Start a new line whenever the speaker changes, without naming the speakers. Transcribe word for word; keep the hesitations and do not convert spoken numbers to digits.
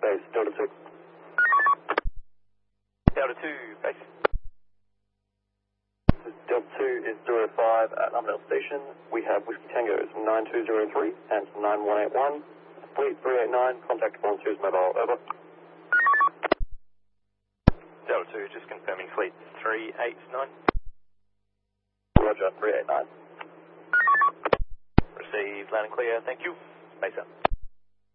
base, Delta two.
Delta two, base.
Delta two is zero five at Armadale Station. We have Whiskey Tangos nine two zero three and nine one eight one. Fleet three eight nine, contact one two's mobile, over.
Delta two, just confirming fleet three eight nine.
Roger, three eight nine.
Received, loud and clear, thank you. Base out.